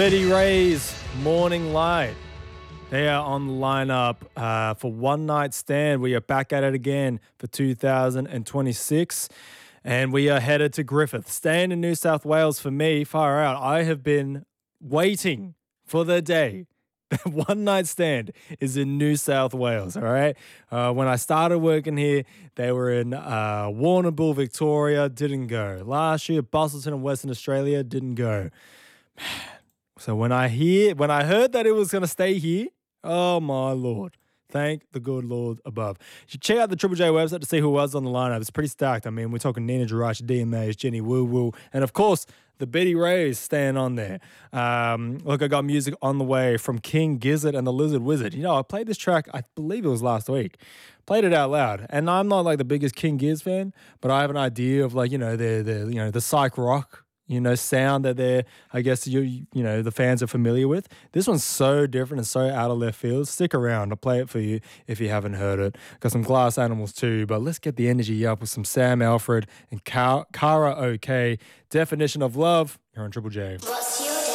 Betty Ray's Morning Light. They are on the lineup for One Night Stand. We are back at it again for 2026. And we are headed to Griffith. Staying in New South Wales for me, far out. I have been waiting for the day that One Night Stand is in New South Wales, all right? When I started working here, they were in Warrnambool, Victoria, didn't go. Last year, Busselton in Western Australia, didn't go. Man. So when I heard that it was going to stay here, oh my Lord. Thank the good Lord above. You should check out the Triple J website to see who was on the lineup. It's pretty stacked. I mean, we're talking Nina Jarash, DMAs, Jenny Woo Woo, and of course, the Betty Rays staying on there. Look, I got music on the way from King Gizzard and the Lizard Wizard. You know, I played this track, I believe it was last week. Played it out loud. And I'm not like the biggest King Giz fan, but I have an idea of like, the psych rock, sound that the fans are familiar with. This one's so different and so out of left field. Stick around. I'll play it for you if you haven't heard it. Got some Glass Animals too, but let's get the energy up with some Sam Alfred and Kara OK. Definition of Love here on Triple J.